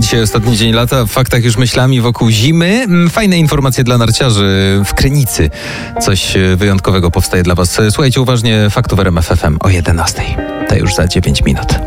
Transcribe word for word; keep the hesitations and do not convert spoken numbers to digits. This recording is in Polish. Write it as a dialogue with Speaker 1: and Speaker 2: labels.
Speaker 1: Dzisiaj ostatni dzień lata, w faktach już myślami wokół zimy. Fajne informacje dla narciarzy w Krynicy. Coś wyjątkowego powstaje dla was. Słuchajcie uważnie faktów R M F F M o jedenastej. To już za dziewięć minut.